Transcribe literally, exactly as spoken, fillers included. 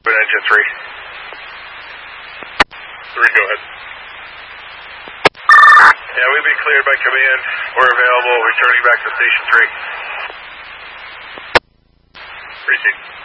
Engine three. Three, go ahead. Yeah, we've been cleared by command. We're available. Returning back to station three. Repeat.